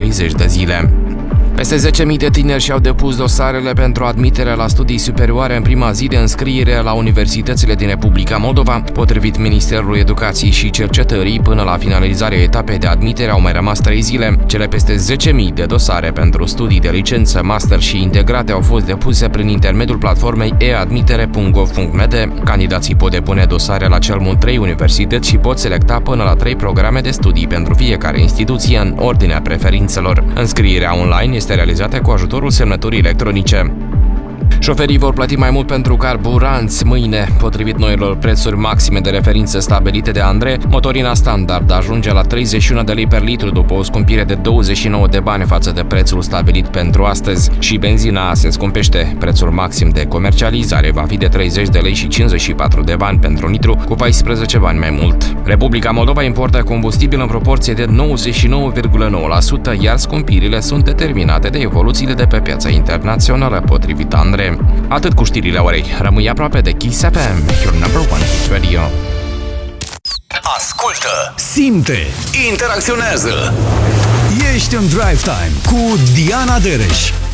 30 de zile. Peste 10.000 de tineri și-au depus dosarele pentru admitere la studii superioare în prima zi de înscriere la universitățile din Republica Moldova. Potrivit Ministerului Educației și Cercetării, până la finalizarea etapei de admitere au mai rămas 3 zile. Cele peste 10.000 de dosare pentru studii de licență, master și integrate au fost depuse prin intermediul platformei eadmitere.gov.md. Candidații pot depune dosare la cel mult 3 universități și pot selecta până la 3 programe de studii pentru fiecare instituție în ordinea preferințelor. Înscrierea online este realizată cu ajutorul semnăturii electronice. Șoferii vor plăti mai mult pentru carburanți mâine. Potrivit noilor prețuri maxime de referință stabilite de Andrei, motorina standard ajunge la 31 de lei per litru după o scumpire de 29 de bani față de prețul stabilit pentru astăzi. Și benzina se scumpește. Prețul maxim de comercializare va fi de 30 de lei și 54 de bani pentru un litru, cu 14 bani mai mult. Republica Moldova importă combustibil în proporție de 99,9%, iar scumpirile sunt determinate de evoluțiile de pe piața internațională, potrivit Andrei. Atât cu știrile orei. Rămâi aproape de Kiss FM, your number one hit radio. Ascultă, simte, interacționează. Ești în Drive Time cu Diana Dereș.